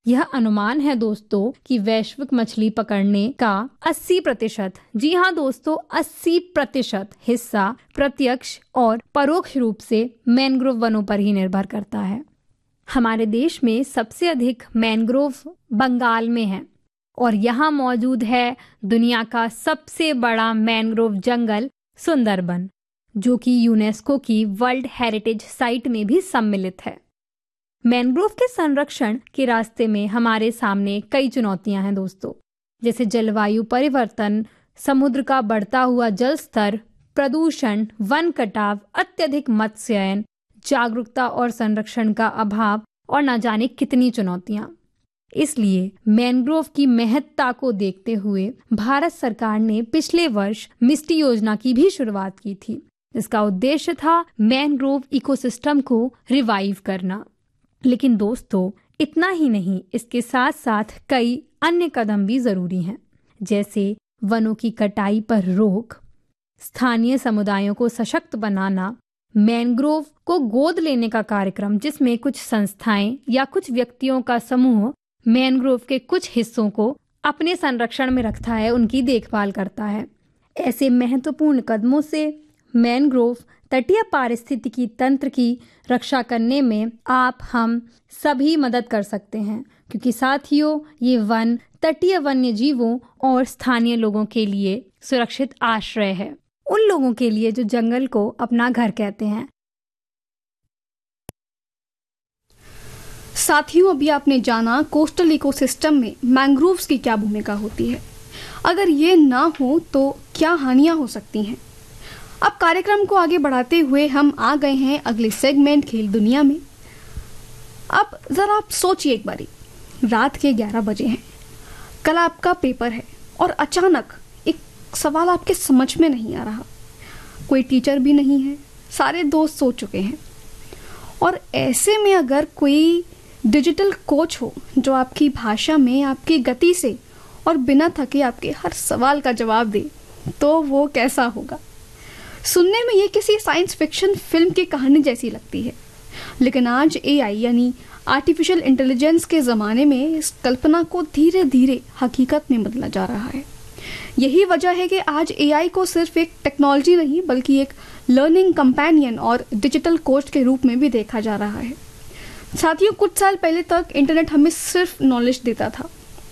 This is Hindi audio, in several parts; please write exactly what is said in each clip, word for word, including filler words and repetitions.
यह अनुमान है दोस्तों कि वैश्विक मछली पकड़ने का अस्सी प्रतिशत, जी हाँ दोस्तों, अस्सी प्रतिशत हिस्सा प्रत्यक्ष और परोक्ष रूप से मैंग्रोव वनों पर ही निर्भर करता है। हमारे देश में सबसे अधिक मैंग्रोव बंगाल में है और यहाँ मौजूद है दुनिया का सबसे बड़ा मैंग्रोव जंगल सुंदरबन, जो कि यूनेस्को की वर्ल्ड हेरिटेज साइट में भी सम्मिलित है। मैंग्रोव के संरक्षण के रास्ते में हमारे सामने कई चुनौतियां हैं दोस्तों, जैसे जलवायु परिवर्तन, समुद्र का बढ़ता हुआ जल स्तर, प्रदूषण, वन कटाव, अत्यधिक मत्स्यायन, जागरूकता और संरक्षण का अभाव और न जाने कितनी चुनौतियां। इसलिए मैंग्रोव की महत्ता को देखते हुए भारत सरकार ने पिछले वर्ष मिस्टी योजना की भी शुरुआत की थी। इसका उद्देश्य था मैंग्रोव इकोसिस्टम को रिवाइव करना। लेकिन दोस्तों इतना ही नहीं, इसके साथ साथ कई अन्य कदम भी जरूरी हैं, जैसे वनों की कटाई पर रोक, स्थानीय समुदायों को सशक्त बनाना, मैंग्रोव को गोद लेने का कार्यक्रम जिसमें कुछ संस्थाएं या कुछ व्यक्तियों का समूह मैंग्रोव के कुछ हिस्सों को अपने संरक्षण में रखता है, उनकी देखभाल करता है। ऐसे महत्वपूर्ण कदमों से मैंग्रोव तटीय पारिस्थितिकी तंत्र की रक्षा करने में आप हम सभी मदद कर सकते हैं, क्योंकि साथियों ये वन तटीय वन्य जीवों और स्थानीय लोगों के लिए सुरक्षित आश्रय है, उन लोगों के लिए जो जंगल को अपना घर कहते हैं। साथियों, अभी आपने जाना कोस्टल इकोसिस्टम में मैंग्रोव्स की क्या भूमिका होती है। अगर ये ना हो तो क्या हानियां हो सकती हैं। अब कार्यक्रम को आगे बढ़ाते हुए हम आ गए हैं अगले सेगमेंट खेल दुनिया में। अब जरा आप सोचिए एक बारी, रात के ग्यारह बजे हैं, कल आपका पेपर है और अचानक एक सवाल आपके समझ में नहीं आ रहा, कोई टीचर भी नहीं है, सारे दोस्त सो चुके हैं और ऐसे में अगर कोई डिजिटल कोच हो जो आपकी भाषा में आपकी गति से और बिना थके आपके हर सवाल का जवाब दे, तो वो कैसा होगा। सुनने में ये किसी साइंस फिक्शन फिल्म की कहानी जैसी लगती है, लेकिन आज एआई यानी आर्टिफिशियल इंटेलिजेंस के ज़माने में इस कल्पना को धीरे धीरे हकीकत में बदला जा रहा है। यही वजह है कि आज एआई को सिर्फ एक टेक्नोलॉजी नहीं बल्कि एक लर्निंग कंपेनियन और डिजिटल कोच के रूप में भी देखा जा रहा है। साथियों, कुछ साल पहले तक इंटरनेट हमें सिर्फ नॉलेज देता था,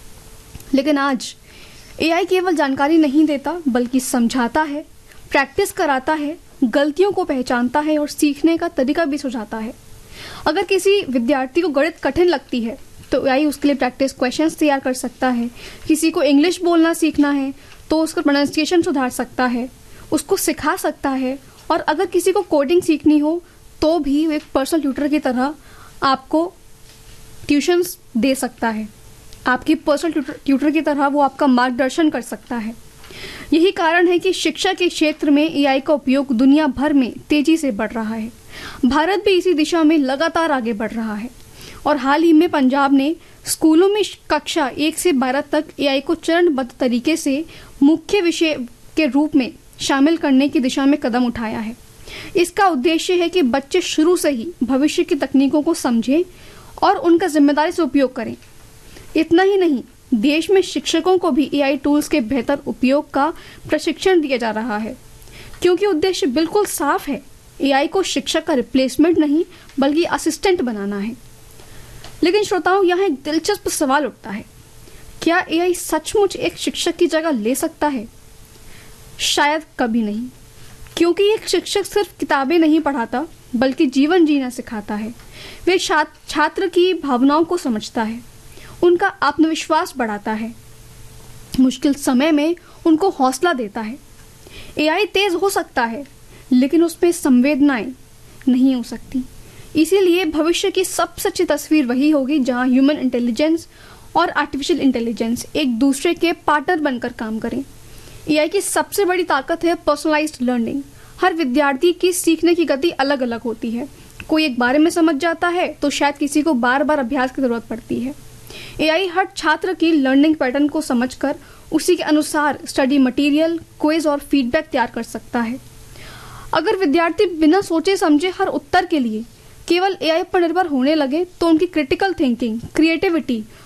लेकिन आज एआई केवल जानकारी नहीं देता बल्कि समझाता है, प्रैक्टिस कराता है, गलतियों को पहचानता है और सीखने का तरीका भी सुझाता है। अगर किसी विद्यार्थी को गणित कठिन लगती है तो एआई उसके लिए प्रैक्टिस क्वेश्चंस तैयार कर सकता है। किसी को इंग्लिश बोलना सीखना है तो उसका प्रोनाउंसिएशन सुधार सकता है, उसको सिखा सकता है। और अगर किसी को कोडिंग सीखनी हो तो भी एक पर्सनल ट्यूटर की तरह आपको ट्यूशंस दे सकता है, आपकी पर्सनल ट्यूटर की तरह वो आपका मार्गदर्शन कर सकता है। यही कारण है कि शिक्षा के क्षेत्र में एआई का उपयोग दुनिया भर में तेजी से बढ़ रहा है। भारत भी इसी दिशा में लगातार आगे बढ़ रहा है और हाल ही में पंजाब ने स्कूलों में कक्षा एक से बारह तक एआई को चरणबद्ध तरीके से मुख्य विषय के रूप में शामिल करने की दिशा में कदम उठाया है। इसका उद्देश्य है कि बच्चे शुरू से ही भविष्य की तकनीकों को समझें और उनका जिम्मेदारी से उपयोग करें। इतना ही नहीं, देश में शिक्षकों को भी एआई टूल्स के बेहतर उपयोग का प्रशिक्षण दिया जा रहा है, क्योंकि उद्देश्य बिल्कुल साफ है, एआई को शिक्षक का रिप्लेसमेंट नहीं बल्कि असिस्टेंट बनाना है। लेकिन श्रोताओं, यहाँ एक दिलचस्प सवाल उठता है, क्या एआई सचमुच एक शिक्षक की जगह ले सकता है? शायद कभी नहीं, क्योंकि एक शिक्षक सिर्फ किताबें नहीं पढ़ाता बल्कि जीवन जीना सिखाता है। वे छात्र की भावनाओं को समझता है, उनका आत्मविश्वास बढ़ाता है, मुश्किल समय में उनको हौसला देता है। एआई तेज हो सकता है लेकिन उसमें संवेदनाएं नहीं हो सकती। इसीलिए भविष्य की सबसे अच्छी तस्वीर वही होगी जहां ह्यूमन इंटेलिजेंस और आर्टिफिशियल इंटेलिजेंस एक दूसरे के पार्टनर बनकर काम करें। एआई की सबसे बड़ी ताकत है पर्सनलाइज्ड लर्निंग। हर विद्यार्थी की सीखने की गति अलग अलग होती है। कोई एक बारे में समझ जाता है तो शायद किसी को बार बार अभ्यास की जरूरत पड़ती है। एआई हर छात्र की लर्निंग पैटर्न को समझकर उसी के अनुसार स्टडी मटेरियल, क्विज और फीडबैक तैयार कर सकता है। अगर विद्यार्थी बिना सोचे समझे हर उत्तर के लिए केवल एआई पर निर्भर होने लगे तो उनकी क्रिटिकल थिंकिंग, क्रिएटिविटी